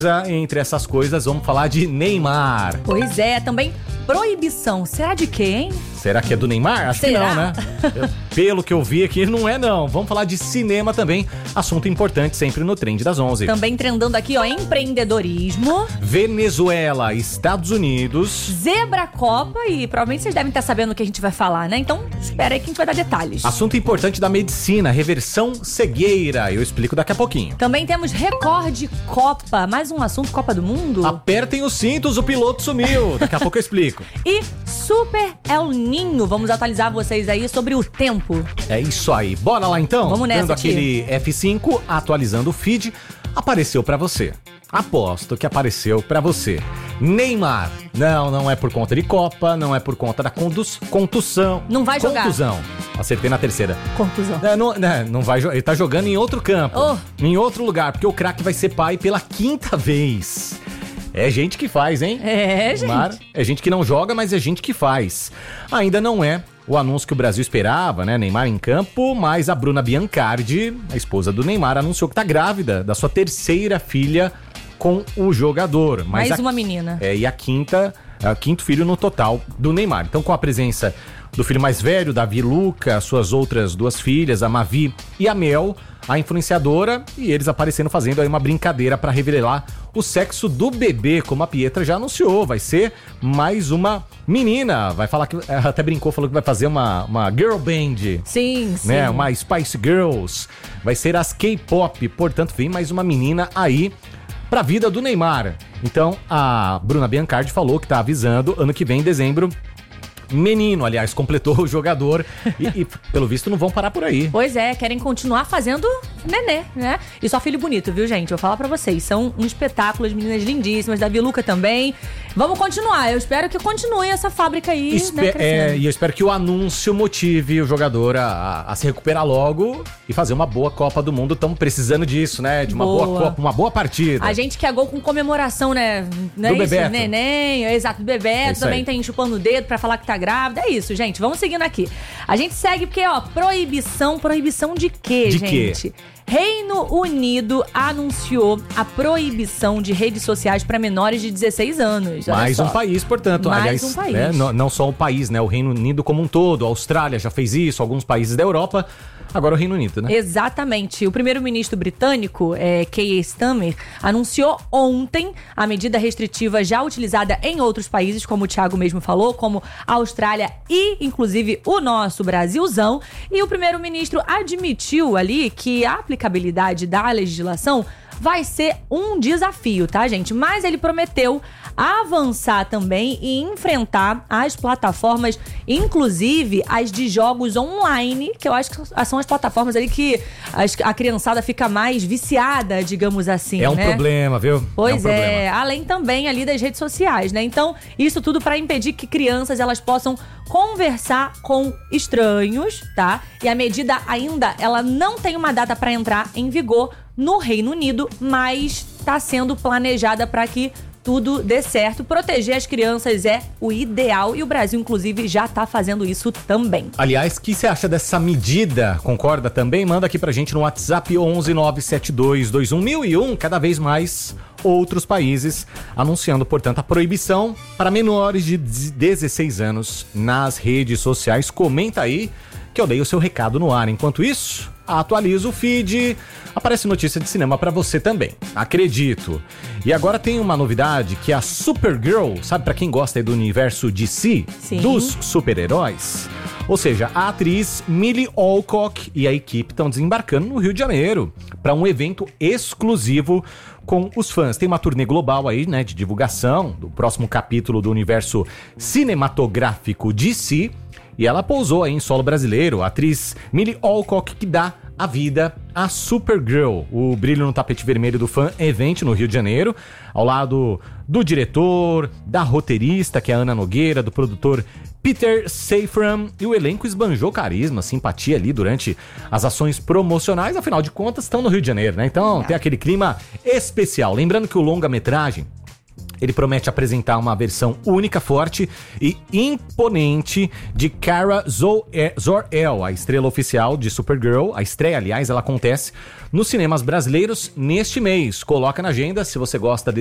Entre essas coisas, vamos falar de Neymar. Pois é, também proibição. Será de quê, hein? Será que é do Neymar? Acho que não, né? Pelo que eu vi aqui, não é não. Vamos falar de cinema também. Assunto importante sempre no Trend das 11. Também trendando aqui, ó, empreendedorismo. Venezuela, Estados Unidos. Zebra Copa e provavelmente vocês devem estar sabendo o que a gente vai falar, né? Então, espera aí que a gente vai dar detalhes. Assunto importante da medicina, reversão cegueira. Eu explico daqui a pouquinho. Também temos recorde Copa. Mais um assunto, Copa do Mundo. Apertem os cintos, o piloto sumiu. Daqui a pouco eu explico. E Super El Ninho. Vamos atualizar vocês aí sobre o tempo. É isso aí. Bora lá então? Vamos nessa, Dando aquele F5, atualizando o feed, apareceu pra você. Aposto que apareceu pra você. Neymar. Não é por conta de Copa, não é por conta da contusão. Não vai jogar. Contusão. Acertei na terceira. Contusão. Não vai jogar. Ele tá jogando em outro campo. Em outro lugar, porque o craque vai ser pai pela 5ª vez. É gente que faz, hein? É, gente. Neymar, é gente que não joga, mas é gente que faz. Ainda não é o anúncio que o Brasil esperava, né? Neymar em campo, mas a Bruna Biancardi, a esposa do Neymar, anunciou que tá grávida da sua 3ª filha com o jogador. Mais uma menina. E a 5º filho no total do Neymar. Então, com a presença do filho mais velho, Davi Luca, suas outras 2 filhas, a Mavi e a Mel, a influenciadora, e eles aparecendo fazendo aí uma brincadeira para revelar o sexo do bebê, como a Pietra já anunciou, vai ser mais uma menina, vai falar que, até brincou, falou que vai fazer uma girl band. Sim. Né, uma Spice Girls, vai ser as K-pop, portanto vem mais uma menina aí pra vida do Neymar. Então a Bruna Biancardi falou que tá avisando, ano que vem, em dezembro, menino, aliás, completou o jogador e pelo visto não vão parar por aí. Pois é, querem continuar fazendo nenê, né? E só filho bonito, viu, gente? Eu vou falar pra vocês, são um espetáculo, as meninas lindíssimas, Davi Luca também. Vamos continuar, eu espero que continue essa fábrica aí, né, crescendo. E eu espero que o anúncio motive o jogador a se recuperar logo e fazer uma boa Copa do Mundo. Estamos precisando disso, né? De uma boa Copa, uma boa partida. A gente que é gol com comemoração, né? Não é do isso? Bebeto. Neném, exato, do Bebeto, também tem chupando o dedo pra falar que tá grávida. É isso, gente, vamos seguindo aqui. A gente segue porque, ó, proibição de quê, gente? Quê? Reino Unido anunciou a proibição de redes sociais para menores de 16 anos. Mais um país, portanto. Mais um país. Né, não só o país, né? O Reino Unido como um todo. A Austrália já fez isso, alguns países da Europa. Agora o Reino Unido, né? Exatamente. O primeiro-ministro britânico, Keir Starmer, anunciou ontem a medida restritiva já utilizada em outros países, como o Thiago mesmo falou, como a Austrália e, inclusive, o nosso Brasilzão. E o primeiro-ministro admitiu ali que a aplicabilidade da legislação vai ser um desafio, tá, gente? Mas ele prometeu avançar também e enfrentar as plataformas, inclusive as de jogos online, que eu acho que são as plataformas ali que a criançada fica mais viciada, digamos assim, É um problema, viu? Pois é, além também ali das redes sociais, né? Então, isso tudo para impedir que crianças elas possam conversar com estranhos, tá? E a medida ainda, ela não tem uma data para entrar em vigor no Reino Unido, mas está sendo planejada para que tudo dê certo. Proteger as crianças é o ideal e o Brasil, inclusive, já tá fazendo isso também. Aliás, o que você acha dessa medida? Concorda também? Manda aqui pra gente no WhatsApp 11972211001. Cada vez mais outros países anunciando, portanto, a proibição para menores de 16 anos nas redes sociais. Comenta aí que eu dei o seu recado no ar. Enquanto isso, atualiza o feed, aparece notícia de cinema pra você também, acredito. E agora tem uma novidade que a Supergirl, sabe pra quem gosta aí do universo DC? Sim. Dos super-heróis? Ou seja, a atriz Millie Alcock e a equipe estão desembarcando no Rio de Janeiro para um evento exclusivo com os fãs. Tem uma turnê global aí, né, de divulgação do próximo capítulo do universo cinematográfico DC. E ela pousou aí em solo brasileiro, a atriz Millie Alcock, que dá a vida à Supergirl, o brilho no tapete vermelho do Fan Event no Rio de Janeiro, ao lado do diretor, da roteirista, que é a Ana Nogueira, do produtor Peter Safran, e o elenco esbanjou carisma, simpatia ali durante as ações promocionais, afinal de contas estão no Rio de Janeiro, né? Então tem aquele clima especial. Lembrando que o longa-metragem Ele promete apresentar uma versão única, forte e imponente de Kara Zor-El, a estrela oficial de Supergirl. A estreia, aliás, ela acontece nos cinemas brasileiros neste mês. Coloca na agenda se você gosta